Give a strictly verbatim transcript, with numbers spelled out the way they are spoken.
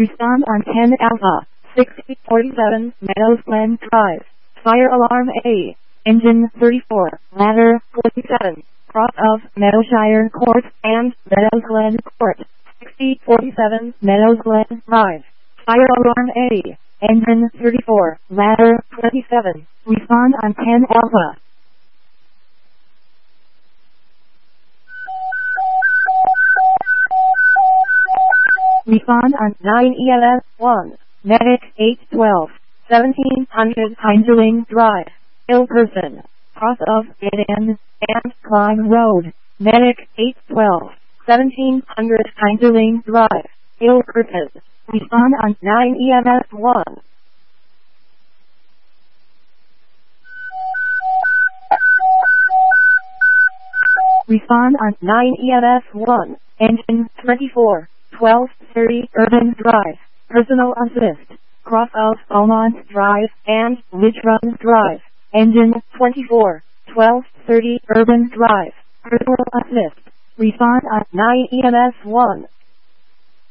Respond on ten Alpha, sixty forty-seven, Meadows Glen Drive. Fire alarm A. Engine thirty-four, ladder forty-seven, cross of Meadowshire Court and Meadows Glen Court. sixty forty-seven, Meadows Glen Drive. Fire alarm A. Engine thirty-four, ladder twenty-seven. Respond on ten Alpha. Respond on nine E M S one. Medic eight twelve, seventeen hundred Heinzerling Drive. Ill person. Cross of Dead End and Klein Road. Medic eight twelve, seventeen hundred Heinzerling Drive. Ill person. Respond on nine E M S one. Respond on nine E M S one. Engine twenty-four, twelve thirty Urban Drive. Personal assist. Cross of Beaumont Drive and Ridge Run Drive. Engine twenty-four, twelve thirty Urban Drive. Personal assist. Respond on nine E M S one.